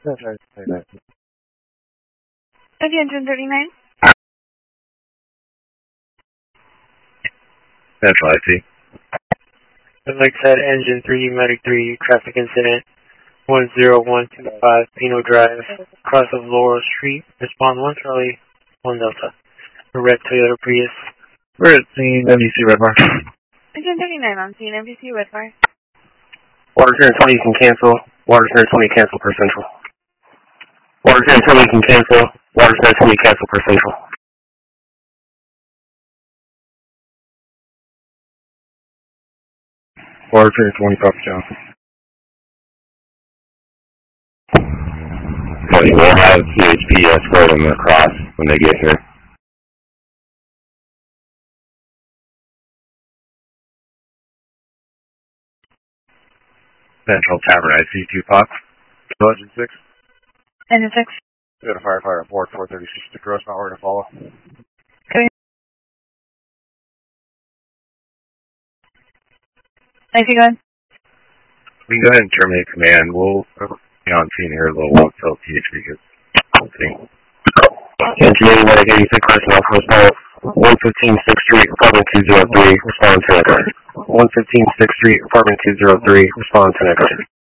That's right. Say that. Okay, engine 39. Central IT. Lakeside Engine 3, Medic 3, traffic incident 10125 Pino Drive, cross of Laurel Street. Respond 1 Charlie, 1 Delta. A red Toyota Prius. We're at scene, NBC Red Bar. Engine 39 on scene, NBC Red Bar. Water Center 20 can cancel. Water Center 20 cancel per Central. Water Center 20 can cancel. Water Center 20 cancel per Central. Water Center 20 copy Johnson. Okay, we'll have CHP escort them across when they get here. Central Tavern IC 2 Fox. Engine 6. Engine 6. We got a firefighter on board 436 to Gross, not where to follow. Okay. I see, go ahead. We can go ahead and terminate command. We'll be on scene here a little while until THP gets on scene. Engineering Medic 86 personnel from response 115 6th Street, apartment 203, respond to next. 115 6th Street, apartment 203, respond to next.